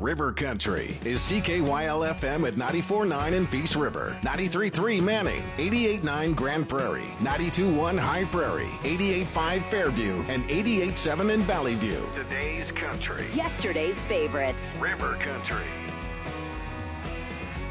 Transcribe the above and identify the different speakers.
Speaker 1: River Country is CKYL-FM at 94.9 in Peace River, 93.3 Manning, 88.9 Grand Prairie, 92.1 High Prairie, 88.5 Fairview, and 88.7 in Valley View. Today's country.
Speaker 2: Yesterday's favorites.
Speaker 1: River Country.